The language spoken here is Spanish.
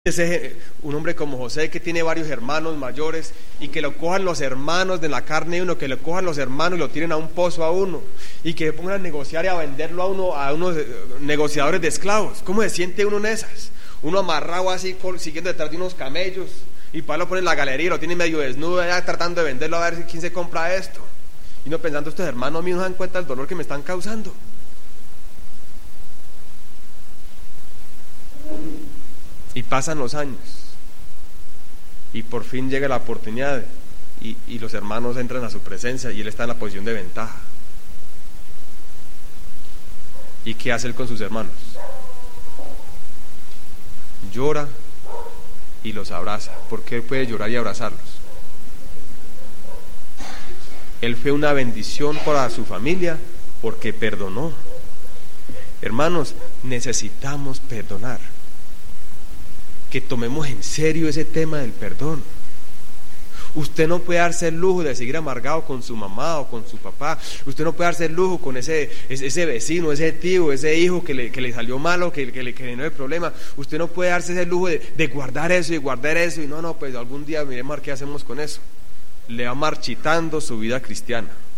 Un hombre como José que tiene varios hermanos mayores y que lo cojan los hermanos de la carne de uno, que lo cojan los hermanos y lo tiren a un pozo a uno y que pongan a negociar y a venderlo a unos negociadores de esclavos. ¿Cómo se siente uno en esas? Uno amarrado así, siguiendo detrás de unos camellos, y para lo ponen en la galería y lo tienen medio desnudo allá tratando de venderlo a ver quién se compra esto, y no pensando, estos hermanos míos no dan cuenta del dolor que me están causando. Y pasan los años y por fin llega la oportunidad y los hermanos entran a su presencia y él está en la posición de ventaja. ¿Y qué hace él con sus hermanos? Llora y los abraza. ¿Por qué puede llorar y abrazarlos? Él fue una bendición para su familia porque perdonó. Hermanos, necesitamos perdonar. Que tomemos en serio ese tema del perdón. Usted no puede darse el lujo de seguir amargado con su mamá o con su papá. Usted no puede darse el lujo con ese vecino, ese tío, ese hijo que le salió malo, que le generó el problema. Usted no puede darse ese lujo de guardar eso y guardar eso. Y no, pues algún día miremos qué hacemos con eso. Le va marchitando su vida cristiana.